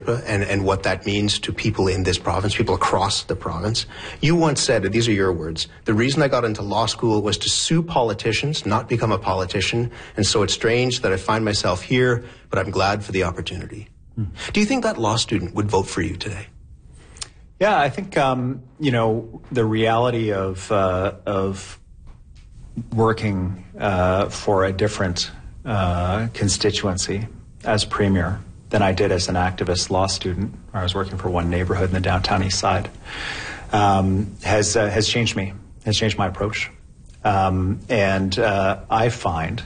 and what that means to people in this province, people across the province. You once said, these are your words, the reason I got into law school was to sue politicians, not become a politician, and so it's strange that I find myself here, but I'm glad for the opportunity. Do you think that law student would vote for you today? Yeah, I think, the reality of working for a different constituency as premier than I did as an activist law student. I was working for one neighborhood in the downtown east side. Has changed me, has changed my approach. And I find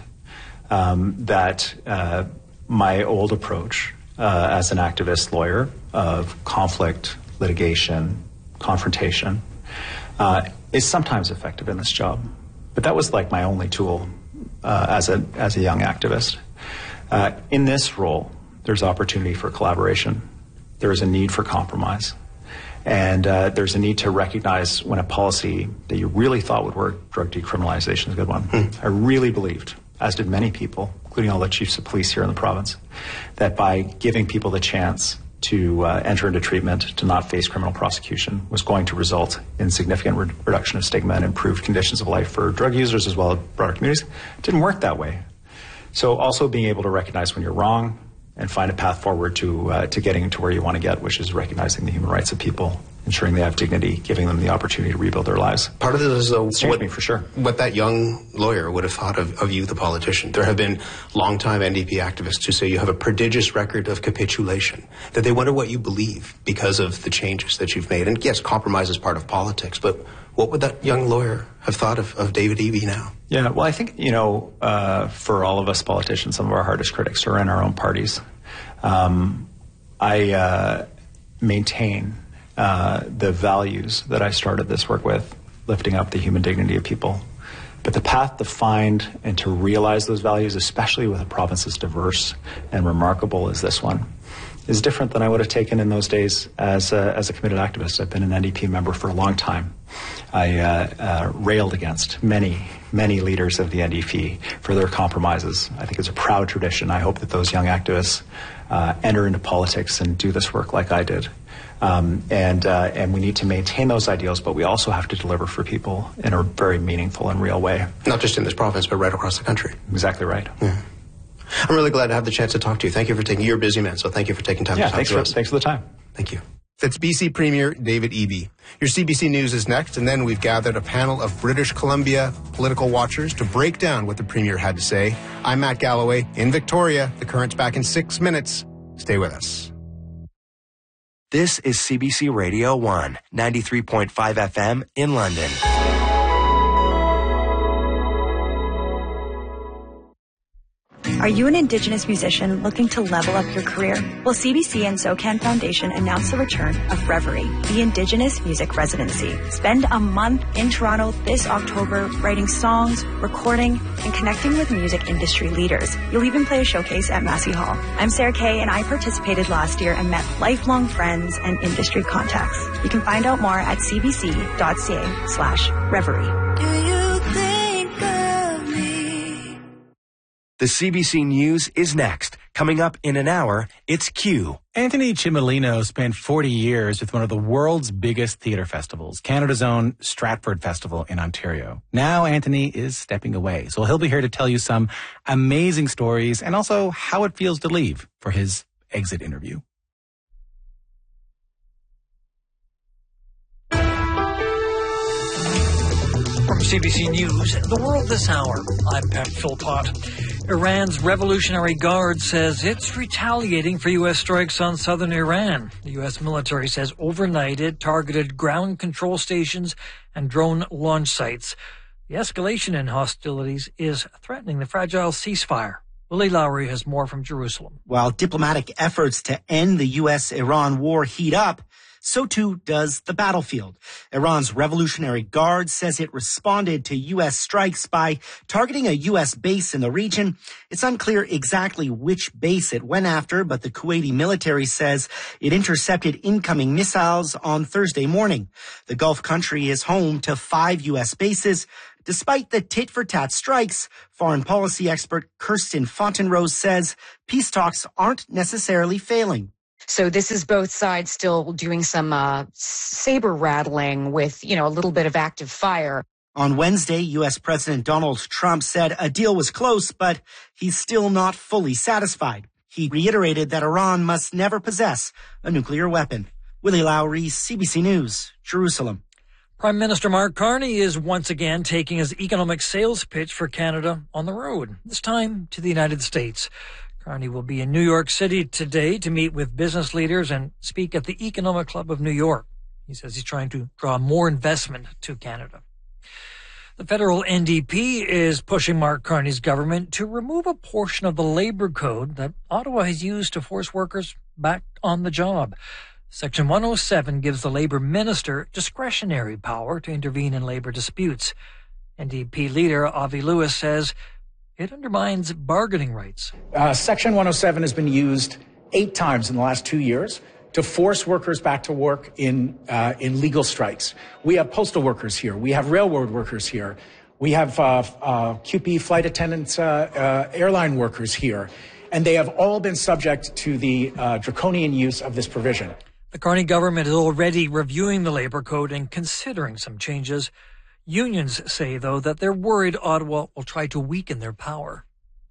that my old approach as an activist lawyer of conflict, litigation, confrontation is sometimes effective in this job. But that was like my only tool as a young activist. In this role, there's opportunity for collaboration. There is a need for compromise. And there's a need to recognize when a policy that you really thought would work, drug decriminalization is a good one. I really believed, as did many people, including all the chiefs of police here in the province, that by giving people the chance to enter into treatment, to not face criminal prosecution, was going to result in significant reduction of stigma and improved conditions of life for drug users as well as broader communities. It didn't work that way. So also being able to recognize when you're wrong and find a path forward to getting to where you want to get, which is recognizing the human rights of people, ensuring they have dignity, giving them the opportunity to rebuild their lives. Part of this is changed me for sure. What that young lawyer would have thought of you, the politician. There have been longtime NDP activists who say you have a prodigious record of capitulation, that they wonder what you believe because of the changes that you've made. And yes, compromise is part of politics, but what would that young lawyer have thought of David Eby now? Yeah, well, I think, for all of us politicians, some of our hardest critics are in our own parties. I maintain the values that I started this work with, lifting up the human dignity of people. But the path to find and to realize those values, especially with a province as diverse and remarkable as this one, is different than I would have taken in those days as a committed activist. I've been an NDP member for a long time. I railed against many leaders of the NDP for their compromises. I think it's a proud tradition. I hope that those young activists enter into politics and do this work like I did. And we need to maintain those ideals, but we also have to deliver for people in a very meaningful and real way. Not just in this province, but right across the country. Exactly right. Yeah. I'm really glad to have the chance to talk to you. Thank you for you're a busy man, so thank you for taking time to talk to us. Thanks for the time. Thank you. That's BC Premier David Eby. Your CBC News is next, and then we've gathered a panel of British Columbia political watchers to break down what the Premier had to say. I'm Matt Galloway in Victoria. The Current's back in 6 minutes. Stay with us. This is CBC Radio 1, 93.5 FM in London. Are you an Indigenous musician looking to level up your career? Well, CBC and SOCAN Foundation announced the return of Reverie, the Indigenous Music Residency. Spend a month in Toronto this October writing songs, recording, and connecting with music industry leaders. You'll even play a showcase at Massey Hall. I'm Sarah Kay, and I participated last year and met lifelong friends and industry contacts. You can find out more at cbc.ca/reverie. Do you think of me? The CBC News is next. Coming up in an hour, it's Q. Anthony Cimolino spent 40 years with one of the world's biggest theatre festivals, Canada's own Stratford Festival in Ontario. Now Anthony is stepping away, so he'll be here to tell you some amazing stories and also how it feels to leave for his exit interview. From CBC News, The World This Hour, I'm Pat Philpott. Iran's Revolutionary Guard says it's retaliating for U.S. strikes on southern Iran. The U.S. military says overnight it targeted ground control stations and drone launch sites. The escalation in hostilities is threatening the fragile ceasefire. Willie Lowry has more from Jerusalem. While diplomatic efforts to end the U.S.-Iran war heat up, so too does the battlefield. Iran's Revolutionary Guard says it responded to U.S. strikes by targeting a U.S. base in the region. It's unclear exactly which base it went after, but the Kuwaiti military says it intercepted incoming missiles on Thursday morning. The Gulf country is home to 5 U.S. bases. Despite the tit-for-tat strikes, foreign policy expert Kirsten Fontenrose says peace talks aren't necessarily failing. So this is both sides still doing some saber rattling with, a little bit of active fire. On Wednesday, U.S. President Donald Trump said a deal was close, but he's still not fully satisfied. He reiterated that Iran must never possess a nuclear weapon. Willie Lowry, CBC News, Jerusalem. Prime Minister Mark Carney is once again taking his economic sales pitch for Canada on the road, this time to the United States. Carney will be in New York City today to meet with business leaders and speak at the Economic Club of New York. He says he's trying to draw more investment to Canada. The federal NDP is pushing Mark Carney's government to remove a portion of the labor code that Ottawa has used to force workers back on the job. Section 107 gives the labor minister discretionary power to intervene in labor disputes. NDP leader Avi Lewis says it undermines bargaining rights. Section 107 has been used 8 times in the last 2 years to force workers back to work in legal strikes. We have postal workers here. We have railroad workers here. We have QP flight attendants, airline workers here. And they have all been subject to the draconian use of this provision. The Carney government is already reviewing the labor code and considering some changes. Unions say, though, that they're worried Ottawa will try to weaken their power.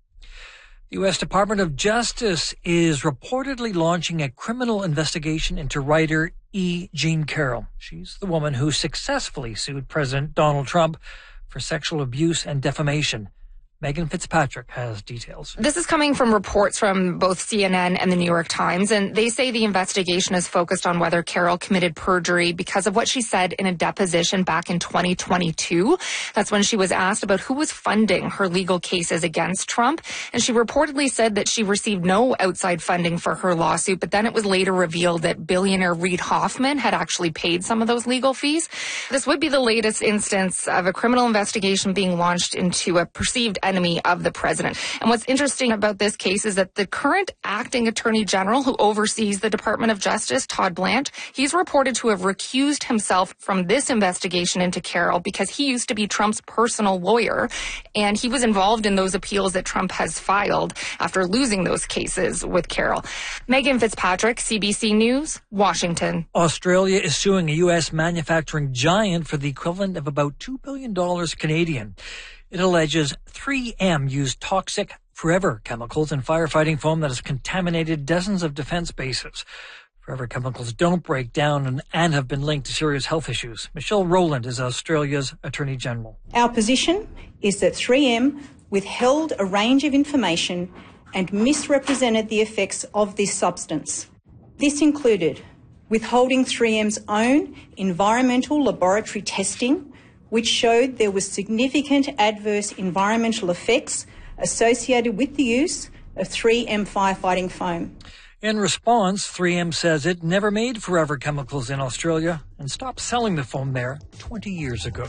The U.S. Department of Justice is reportedly launching a criminal investigation into writer E. Jean Carroll. She's the woman who successfully sued President Donald Trump for sexual abuse and defamation. Megan Fitzpatrick has details. This is coming from reports from both CNN and the New York Times, and they say the investigation is focused on whether Carroll committed perjury because of what she said in a deposition back in 2022. That's when she was asked about who was funding her legal cases against Trump, and she reportedly said that she received no outside funding for her lawsuit, but then it was later revealed that billionaire Reid Hoffman had actually paid some of those legal fees. This would be the latest instance of a criminal investigation being launched into a perceived enemy of the president. And what's interesting about this case is that the current acting attorney general who oversees the Department of Justice, Todd Blanche, he's reported to have recused himself from this investigation into Carroll because he used to be Trump's personal lawyer, and he was involved in those appeals that Trump has filed after losing those cases with Carroll. Megan Fitzpatrick, CBC News, Washington. Australia is suing a U.S. manufacturing giant for the equivalent of about $2 billion Canadian. It alleges 3M used toxic Forever chemicals in firefighting foam that has contaminated dozens of defense bases. Forever chemicals don't break down and have been linked to serious health issues. Michelle Rowland is Australia's Attorney General. Our position is that 3M withheld a range of information and misrepresented the effects of this substance. This included withholding 3M's own environmental laboratory testing, which showed there was significant adverse environmental effects associated with the use of 3M firefighting foam. In response, 3M says it never made Forever chemicals in Australia and stopped selling the foam there 20 years ago.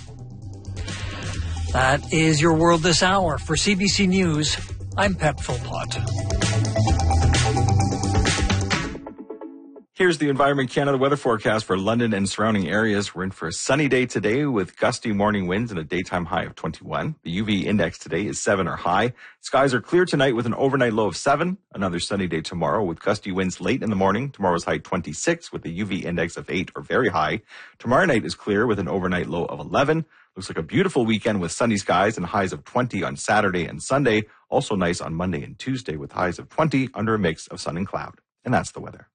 That is your World This Hour. For CBC News, I'm Pep Philpott. Here's the Environment Canada weather forecast for London and surrounding areas. We're in for a sunny day today with gusty morning winds and a daytime high of 21. The UV index today is 7 or high. Skies are clear tonight with an overnight low of 7. Another sunny day tomorrow with gusty winds late in the morning. Tomorrow's high 26 with a UV index of 8 or very high. Tomorrow night is clear with an overnight low of 11. Looks like a beautiful weekend with sunny skies and highs of 20 on Saturday and Sunday. Also nice on Monday and Tuesday with highs of 20 under a mix of sun and cloud. And that's the weather.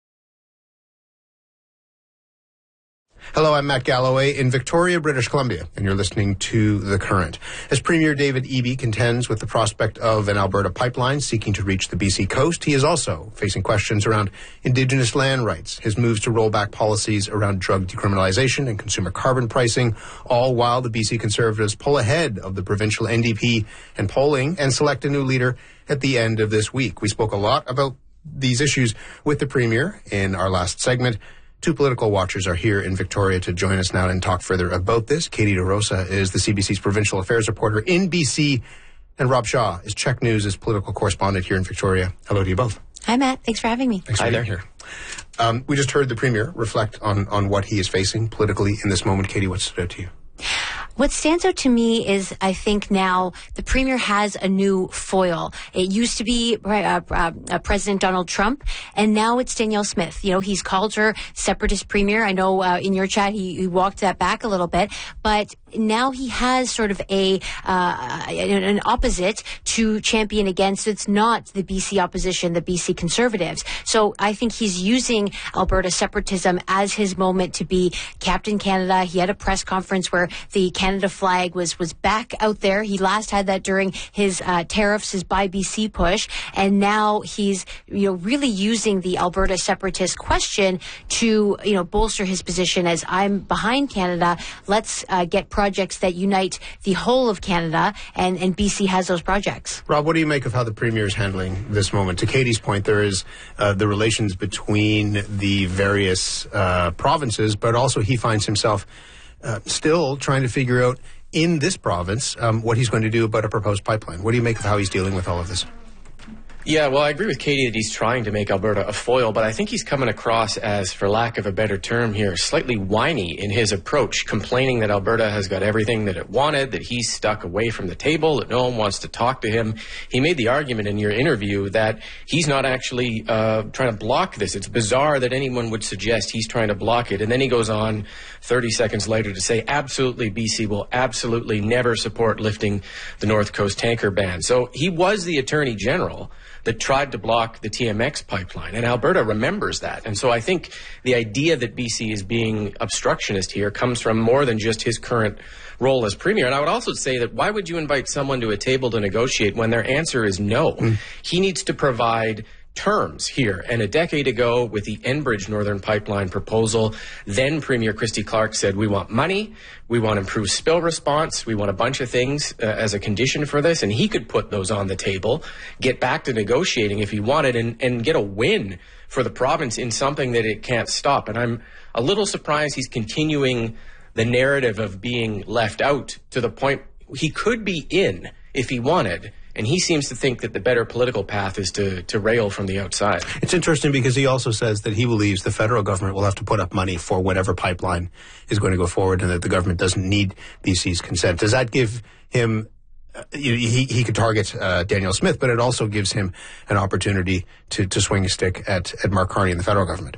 Hello, I'm Matt Galloway in Victoria, British Columbia, and you're listening to The Current. As Premier David Eby contends with the prospect of an Alberta pipeline seeking to reach the BC coast, he is also facing questions around Indigenous land rights, his moves to roll back policies around drug decriminalization and consumer carbon pricing, all while the BC Conservatives pull ahead of the provincial NDP and polling and select a new leader at the end of this week. We spoke a lot about these issues with the Premier in our last segment. Two political watchers are here in Victoria to join us now and talk further about this. Katie DeRosa is the CBC's provincial affairs reporter in BC, and Rob Shaw is Czech News' political correspondent here in Victoria. Hello to you both. Hi, Matt. Thanks for having me. Thanks for being here. We just heard the Premier reflect on what he is facing politically in this moment. Katie, what stood out to you? What stands out to me is I think now the Premier has a new foil. It used to be President Donald Trump, and now it's Danielle Smith. You know, he's called her separatist Premier. I know in your chat he walked that back a little bit, but now he has sort of an opposite to champion against. It's not the BC opposition, the BC Conservatives. So I think he's using Alberta separatism as his moment to be Captain Canada. He had a press conference where the Canada flag was back out there. He last had that during his tariffs, his Buy BC push, and now he's really using the Alberta separatist question to bolster his position as I'm behind Canada. Let's get projects that unite the whole of Canada, and BC has those projects. Rob, what do you make of how the Premier is handling this moment? To Katie's point, there is the relations between the various provinces, but also he finds himself still trying to figure out in this province what he's going to do about a proposed pipeline. What do you make of how he's dealing with all of this? Yeah, well, I agree with Katie that he's trying to make Alberta a foil, but I think he's coming across as, for lack of a better term here, slightly whiny in his approach, complaining that Alberta has got everything that it wanted, that he's stuck away from the table, that no one wants to talk to him. He made the argument in your interview that he's not actually trying to block this. It's bizarre that anyone would suggest he's trying to block it. And then he goes on 30 seconds later to say, absolutely, BC will absolutely never support lifting the North Coast tanker ban. So he was the Attorney General that tried to block the TMX pipeline, and Alberta remembers that. And so I think the idea that BC is being obstructionist here comes from more than just his current role as Premier. And I would also say that why would you invite someone to a table to negotiate when their answer is no? He needs to provide terms here. And a decade ago, with the Enbridge Northern Pipeline proposal, then Premier Christy Clark said, we want money, we want improved spill response, we want a bunch of things as a condition for this. And he could put those on the table, get back to negotiating if he wanted, and get a win for the province in something that it can't stop. And I'm a little surprised he's continuing the narrative of being left out to the point he could be in if he wanted. And he seems to think that the better political path is to rail from the outside. It's interesting because he also says that he believes the federal government will have to put up money for whatever pipeline is going to go forward and that the government doesn't need BC's consent. Does that give him, he could target Danielle Smith, but it also gives him an opportunity to swing a stick at Mark Carney and the federal government?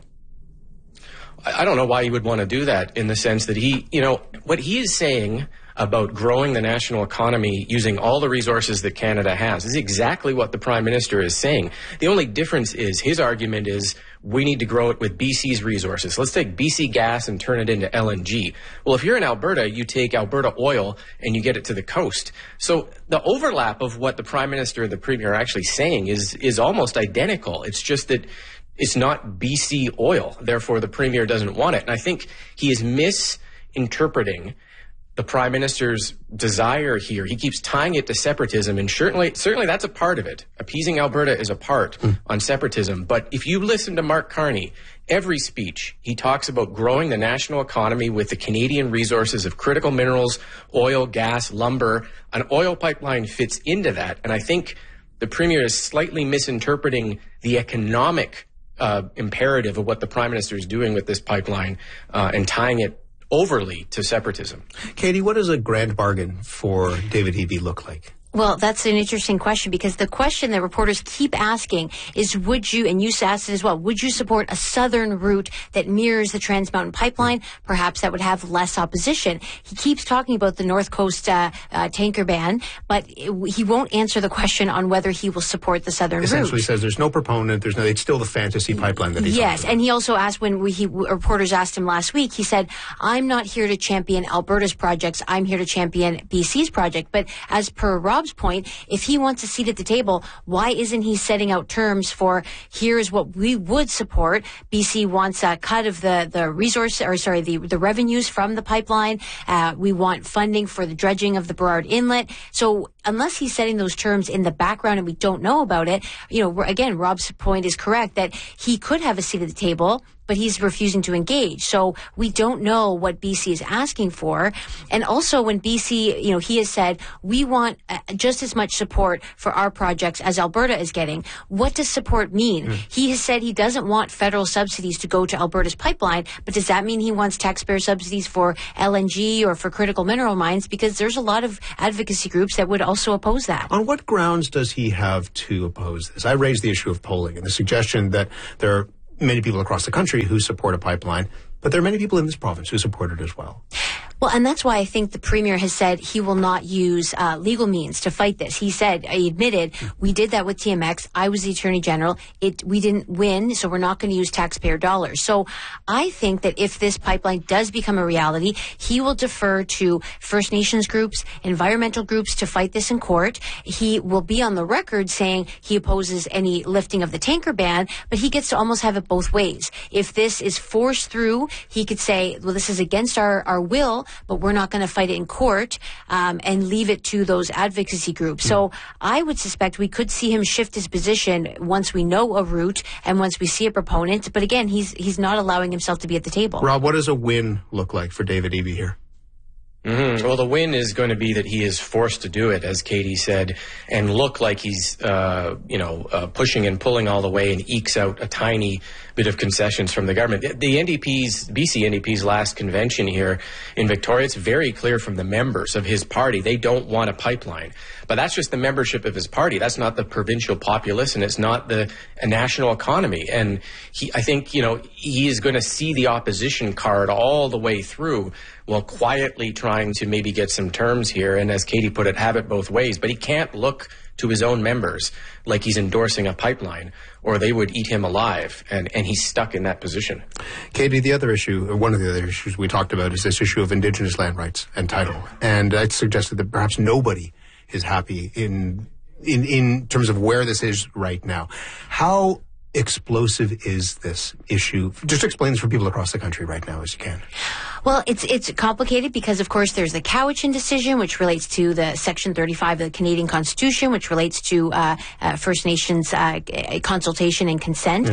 I don't know why he would want to do that, in the sense that what he is saying about growing the national economy using all the resources that Canada has is exactly what the Prime Minister is saying. The only difference is his argument is we need to grow it with BC's resources. Let's take BC gas and turn it into LNG. Well, if you're in Alberta, you take Alberta oil and you get it to the coast. So the overlap of what the Prime Minister and the Premier are actually saying is almost identical. It's just that it's not BC oil. Therefore, the Premier doesn't want it. And I think he is misinterpreting the Prime Minister's desire here. He keeps tying it to separatism, and certainly that's a part of it. Appeasing Alberta is a part on separatism. But if you listen to Mark Carney, every speech, he talks about growing the national economy with the Canadian resources of critical minerals, oil, gas, lumber. An oil pipeline fits into that. And I think the Premier is slightly misinterpreting the economic imperative of what the Prime Minister is doing with this pipeline and tying it overly to separatism. Katie, what does a grand bargain for David Eby look like? Well, that's an interesting question, because the question that reporters keep asking is, would you, and you asked it as well, would you support a southern route that mirrors the Trans Mountain Pipeline? Perhaps that would have less opposition. He keeps talking about the North Coast tanker ban, but he won't answer the question on whether he will support the southern route. Essentially says there's no proponent, it's still the fantasy pipeline that he's talking about. And he also asked, when reporters asked him last week, he said, I'm not here to champion Alberta's projects, I'm here to champion BC's project. But as per Rob's point, if he wants a seat at the table, why isn't he setting out terms for, here's what we would support? BC wants a cut of the revenues from the pipeline. We want funding for the dredging of the Burrard Inlet. So unless he's setting those terms in the background and we don't know about it, again, Rob's point is correct that he could have a seat at the table, but he's refusing to engage. So we don't know what BC is asking for. And also when BC, he has said, we want just as much support for our projects as Alberta is getting. What does support mean? He has said he doesn't want federal subsidies to go to Alberta's pipeline, but does that mean he wants taxpayer subsidies for LNG or for critical mineral mines? Because there's a lot of advocacy groups that would also oppose that. On what grounds does he have to oppose this? I raised the issue of polling and the suggestion that there are many people across the country who support a pipeline, but there are many people in this province who support it as well. Well, and that's why I think the Premier has said he will not use legal means to fight this. He admitted, we did that with TMX. I was the Attorney General. We didn't win, so we're not going to use taxpayer dollars. So I think that if this pipeline does become a reality, he will defer to First Nations groups, environmental groups to fight this in court. He will be on the record saying he opposes any lifting of the tanker ban, but he gets to almost have it both ways. If this is forced through, he could say, well, this is against our will, but we're not going to fight it in court, and leave it to those advocacy groups. So I would suspect we could see him shift his position once we know a route and once we see a proponent. But again, he's not allowing himself to be at the table. Rob, what does a win look like for David Eby here? Well, the win is going to be that he is forced to do it, as Katie said, and look like he's, pushing and pulling all the way and ekes out a tiny bit of concessions from the government. The BC NDP's last convention here in Victoria, it's very clear from the members of his party, they don't want a pipeline. But that's just the membership of his party. That's not the provincial populace, and it's not a national economy. And I think he is going to see the opposition card all the way through, while quietly trying to maybe get some terms here, and as Katie put it, have it both ways. But he can't look to his own members like he's endorsing a pipeline, or they would eat him alive, and he's stuck in that position. Katie, the other issue, or one of the other issues we talked about, is this issue of Indigenous land rights and title. And I suggested that perhaps nobody is happy in terms of where this is right now. How explosive is this issue? Just explain this for people across the country right now as you can. Well, it's complicated because, of course, there's the Cowichan decision, which relates to the Section 35 of the Canadian Constitution, which relates to First Nations consultation and consent.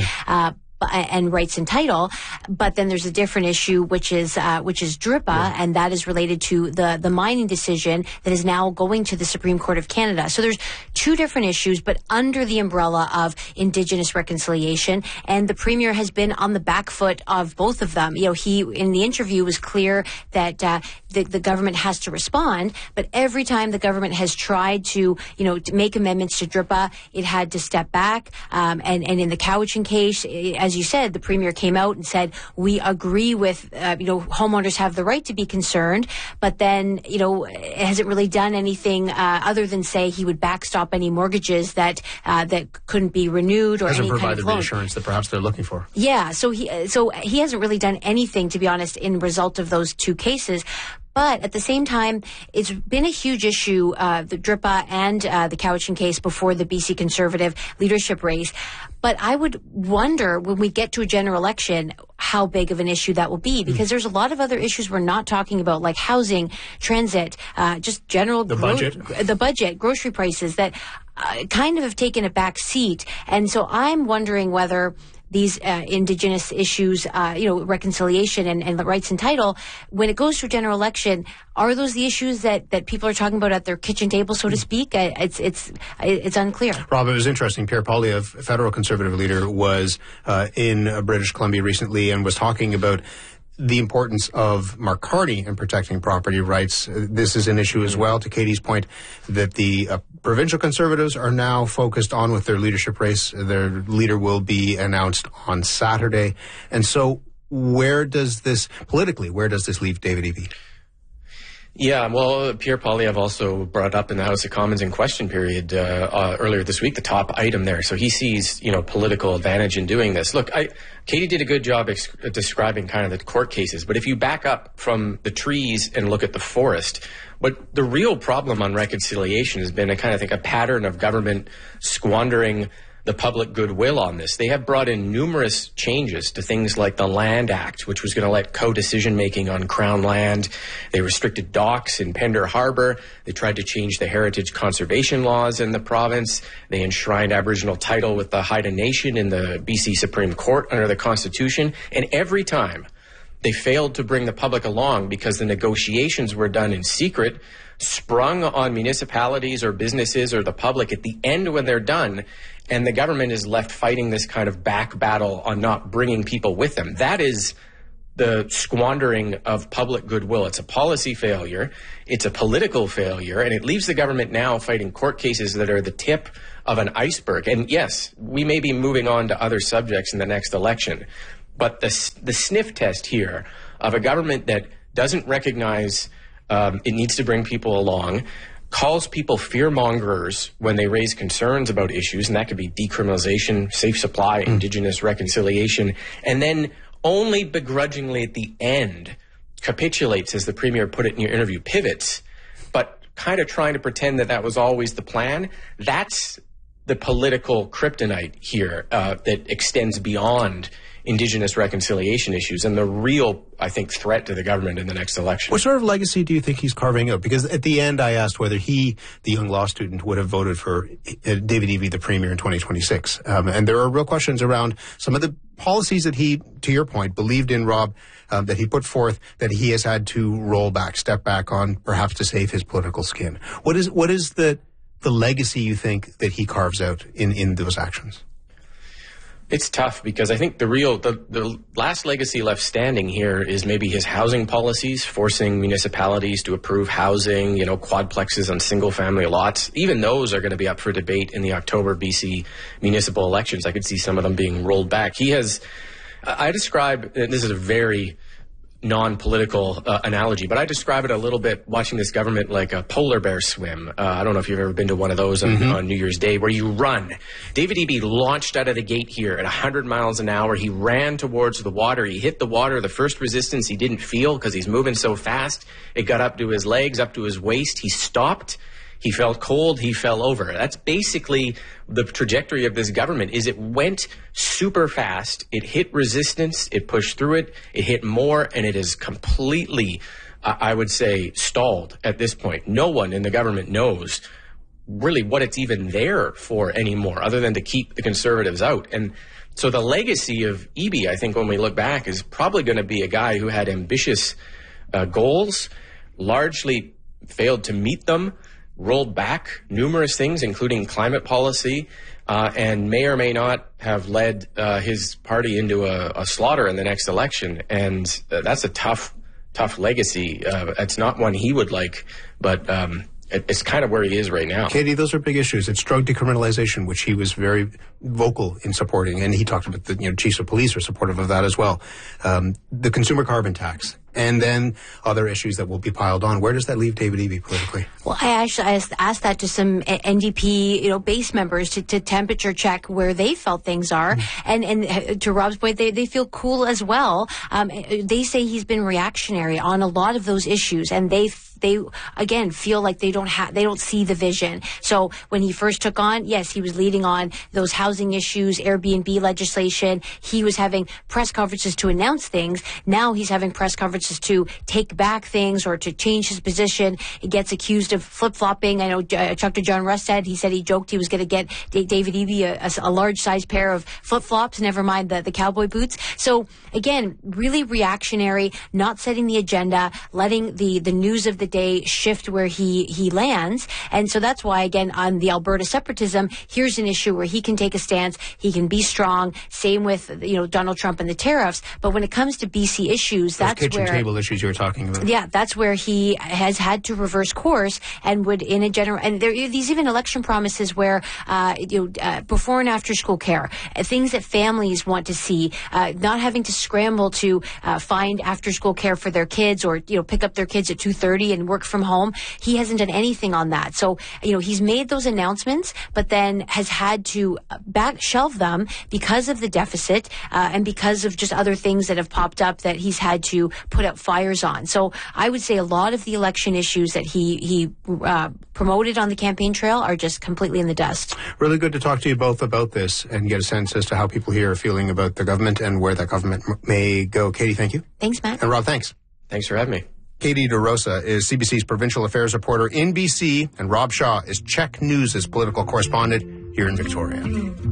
And rights and title, but then there's a different issue, which is DRIPA, and that is related to the mining decision that is now going to the Supreme Court of Canada. So there's two different issues, but under the umbrella of Indigenous reconciliation, and the Premier has been on the back foot of both of them. He in the interview was clear that the government has to respond, but every time the government has tried to to make amendments to DRIPA, it had to step back. And in the Cowichan case, as you said, the Premier came out and said, we agree with, homeowners have the right to be concerned, but then, it hasn't really done anything other than say he would backstop any mortgages that couldn't be renewed or any kind of loan. Hasn't provided the insurance that perhaps they're looking for. Yeah, so he hasn't really done anything, to be honest, in result of those two cases. But at the same time, it's been a huge issue, the DRIPA and the Cowichan case before the BC Conservative leadership race. But I would wonder when we get to a general election how big of an issue that will be, because there's a lot of other issues we're not talking about, like housing, transit, just general the budget, grocery prices that kind of have taken a back seat. And so I'm wondering whether these Indigenous issues, reconciliation and rights and title, when it goes to a general election, are those the issues that people are talking about at their kitchen table, so to speak? It's unclear. Rob, it was interesting. Pierre Poilievre, a federal Conservative leader, was in British Columbia recently and was talking about the importance of Mark Carney in protecting property rights. This is an issue as well, to Katie's point, that the provincial Conservatives are now focused on with their leadership race. Their leader will be announced on Saturday. And so where does this leave David Eby? Yeah, well, Pierre Poilievre also brought up in the House of Commons in question period earlier this week the top item there. So he sees, political advantage in doing this. Look, Katie did a good job describing kind of the court cases, but if you back up from the trees and look at the forest, what the real problem on reconciliation has been, a pattern of government squandering the public goodwill on this. They have brought in numerous changes to things like the Land Act, which was going to let co-decision making on Crown land. They restricted docks in Pender Harbour. They tried to change the heritage conservation laws in the province. They enshrined Aboriginal title with the Haida Nation in the BC Supreme Court under the Constitution. And every time They failed to bring the public along because the negotiations were done in secret, sprung on municipalities or businesses or the public at the end when they're done, and the government is left fighting this kind of back battle on not bringing people with them. That is the squandering of public goodwill. It's a policy failure, it's a political failure, and it leaves the government now fighting court cases that are the tip of an iceberg. And yes, we may be moving on to other subjects in the next election, but the sniff test here of a government that doesn't recognize it needs to bring people along, calls people fear-mongers when they raise concerns about issues, and that could be decriminalization, safe supply, Indigenous reconciliation, and then only begrudgingly at the end capitulates, as the Premier put it in your interview, pivots, but kind of trying to pretend that that was always the plan. That's the political kryptonite here that extends beyond Indigenous reconciliation issues and the real, I think, threat to the government in the next election. What sort of legacy do you think he's carving out? Because at the end, I asked whether he, the young law student, would have voted for David Eby, the Premier, in 2026. And there are real questions around some of the policies that he, to your point, believed in, Rob, that he put forth, that he has had to roll back, step back on, perhaps to save his political skin. What is the legacy you think that he carves out in those actions? It's tough because I think the last legacy left standing here is maybe his housing policies, forcing municipalities to approve housing, quadplexes on single family lots. Even those are going to be up for debate in the October BC municipal elections. I could see some of them being rolled back. I describe, and this is a very non-political analogy, but I describe it a little bit watching this government like a polar bear swim. I don't know if you've ever been to one of those on New Year's Day where you run. David Eby launched out of the gate here at 100 miles an hour. He ran towards the water. He hit the water. The first resistance he didn't feel because he's moving so fast. It got up to his legs, up to his waist. He stopped. He felt cold. He fell over. That's basically the trajectory of this government. Is it went super fast. It hit resistance. It pushed through it. It hit more, and it is completely, I would say, stalled at this point. No one in the government knows really what it's even there for anymore, other than to keep the Conservatives out. And so the legacy of Eby, I think, when we look back, is probably going to be a guy who had ambitious goals, largely failed to meet them, rolled back numerous things, including climate policy, and may or may not have led his party into a slaughter in the next election. And that's a tough legacy. It's not one he would like, but it's kind of where he is right now. Katie, those are big issues. It's drug decriminalization, which he was very vocal in supporting, and he talked about the chiefs of police are supportive of that as well. The consumer carbon tax, and then other issues that will be piled on. Where does that leave David Eby politically? Well, I asked that to some NDP, base members to temperature check where they felt things are, and to Rob's point, they feel cool as well. They say he's been reactionary on a lot of those issues, and they again feel like they don't see the vision. So when he first took on, yes, he was leading on those housing issues, Airbnb legislation. He was having press conferences to announce things. Now he's having press conferences to take back things or to change his position. He gets accused of flip-flopping. I know Chuck to John Russ said he joked he was going to get David Eby a large-sized pair of flip-flops, never mind the cowboy boots. So again, really reactionary, not setting the agenda, letting the news of the day shift where he lands. And so that's why, again, on the Alberta separatism, here's an issue where he can take a stance, he can be strong. Same with Donald Trump and the tariffs. But when it comes to BC issues, those that's kitchen where table issues you were talking about. Yeah, that's where he has had to reverse course and would in a general. And there are these even election promises where before and after school care, things that families want to see, not having to scramble to find after school care for their kids or pick up their kids at 2:30 and work from home. He hasn't done anything on that. So, he's made those announcements, but then has had to shelve them because of the deficit and because of just other things that have popped up that he's had to put out fires on. So I would say a lot of the election issues that he promoted on the campaign trail are just completely in the dust. Really good to talk to you both about this and get a sense as to how people here are feeling about the government and where that government may go. Katie, thank you. Thanks, Matt. And Rob, thanks. Thanks for having me. Katie DeRosa is CBC's provincial affairs reporter in BC, and Rob Shaw is Czech News' political correspondent here in Victoria.